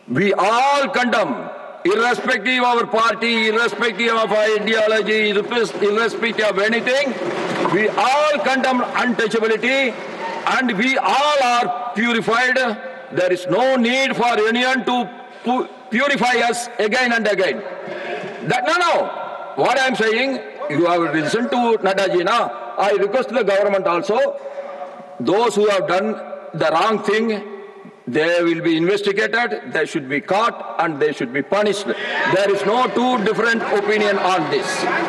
We all condemn, irrespective of our party, irrespective of our ideology, irrespective of anything. We all condemn untouchability, and we all are purified. There is no need for anyone to purify us again and again. No. What I am saying, you have listened to Naddaji now. I request the government also, those who have done the wrong thing, they will be investigated, they should be caught, and they should be punished. There is no two different opinion on this.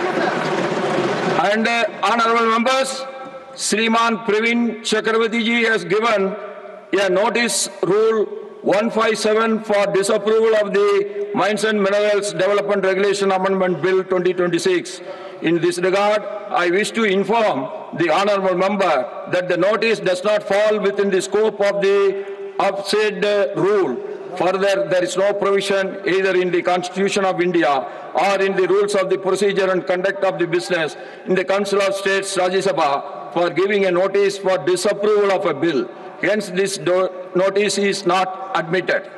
And honorable members, Sriman Praveen Chakravarti ji has given a notice rule 157 for disapproval of the Mines and Minerals Development Regulation Amendment Bill 2026. In this regard, I wish to inform the honorable member that the notice does not fall within the scope of the said rule. Further, there is no provision either in the Constitution of India or in the rules of the procedure and conduct of the business in the Council of States Rajya Sabha for giving a notice for disapproval of a bill. Hence, this notice is not admitted.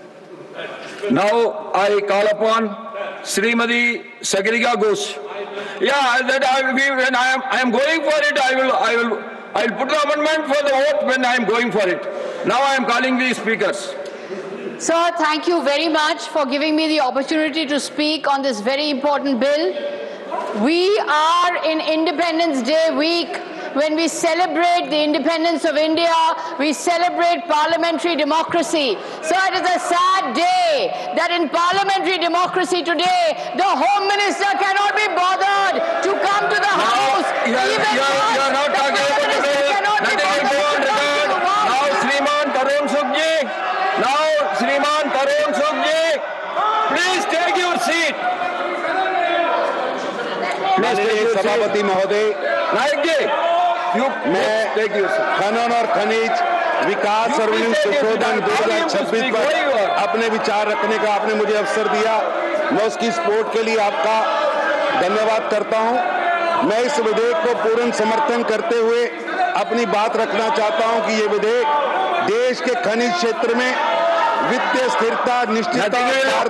Now, I call upon Srimati Sagarika Ghosh. Yeah, that I will give when I am going for it. I will put the amendment for the vote when I am going for it. Now I am calling the speakers. Sir, thank you very much for giving me the opportunity to speak on this very important bill. We are in Independence Day week. When we celebrate the independence of India, we celebrate parliamentary democracy. So it is a sad day that in parliamentary democracy today, the Home Minister cannot be bothered to come to the House. You are not talking about the bill. Nothing will go on record. Now, Sriman Tarun Sukh ji. Now, Sriman Tarun Sukh ji. Please take your seat. सभापति महोदय, नायक जी, मैं खनन और खनिज विकास और संशोधन 2026 पर अपने विचार रखने का आपने मुझे अवसर दिया। मैं उसकी सपोर्ट के लिए आपका धन्यवाद करता हूं। मैं इस विधेयक को पूर्ण समर्थन करते हुए अपनी बात रखना चाहता हूं कि ये विधेयक देश के खनिज क्षेत्र में वित्तीय स्थिरता, निश्चितता,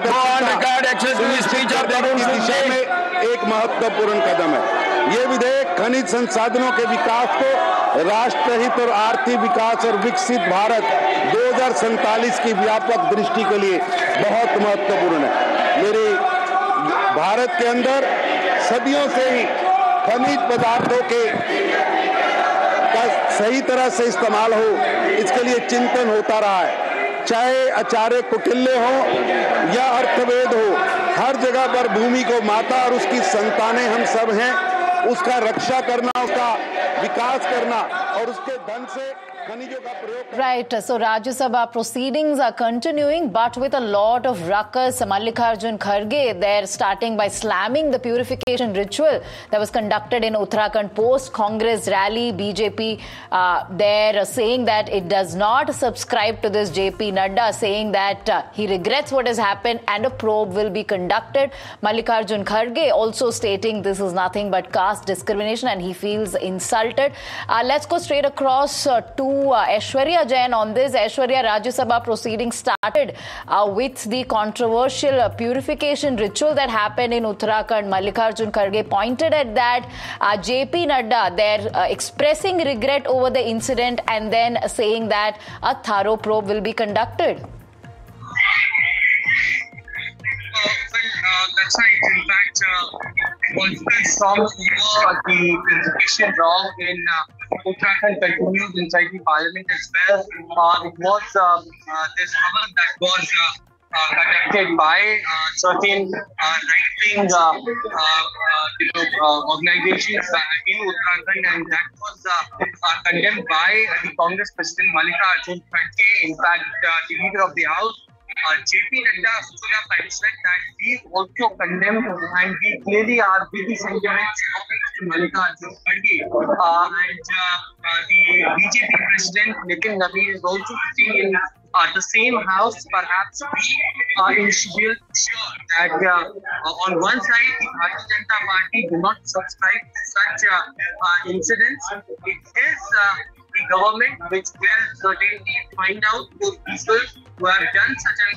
की दिशा में एक महत्वपूर्ण कदम है। ये विधेयक खनिज संसाधनों के विकास को राष्ट्रहित और आर्थिक विकास और विकसित भारत 2047 की व्यापक दृष्टि के लिए बहुत महत्वपूर्ण है। मेरे भारत के अंदर सदियों से ही खनिज पदार्थों के का सही तरह से इस्तेमाल हो, इसके लिए चिंतन होता रहा है। चाहे आचार्य कौटिल्य हो या अर्थवेद हो, हर जगह पर भूमि को माता और उसकी संतानें हम सब हैं, उसका रक्षा करना, उसका विकास करना और उसके धन से Right, so Rajya Sabha proceedings are continuing, but with a lot of ruckus. Mallikarjun Kharge, they're starting by slamming the purification ritual that was conducted in Uttarakhand post-Congress rally. BJP, they're saying that it does not subscribe to this. JP Nadda saying that he regrets what has happened and a probe will be conducted. Mallikarjun Kharge also stating this is nothing but caste discrimination and he feels insulted. Let's go straight across to Aishwarya Jain on this. Aishwarya, Rajya Sabha proceedings started with the controversial purification ritual that happened in Uttarakhand. Mallikarjun Kharge pointed at that. JP Nadda, they're expressing regret over the incident and then saying that a thorough probe will be conducted. That's right. In fact, political storms over the purification round in Uttarakhand continues inside the parliament as well. It was this havan that was conducted by certain right-wing organizations in Uttarakhand, and that was condemned by the Congress President Mallikarjun Kharge. In fact, the leader of the House, JP Nadda, stood up and said that we also condemn and we clearly are with the sentiments of Mallikarjun Kharge. And the BJP President Nitin Nabin is also sitting in the same house. Perhaps we should sure that on one side the Bharatiya Janata Party do not subscribe to such incidents. It is the government which will certainly find out those people who have done such an